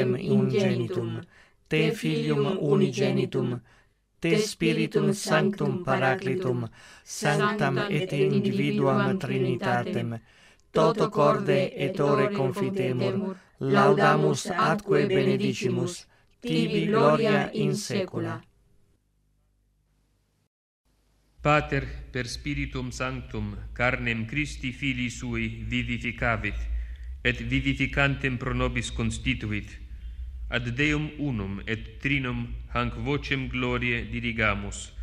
Patrem ungenitum, te Filium unigenitum, te Spiritum Sanctum Paraclitum, sanctam et individuam Trinitatem, toto corde et ore confitemur, laudamus atque benedicimus, tibi gloria in saecula. Pater, per Spiritum Sanctum, carnem Christi Filii Sui vivificavit, et vivificantem pro nobis constituit, ad Deum unum et Trinum hanc vocem gloriae dirigamus,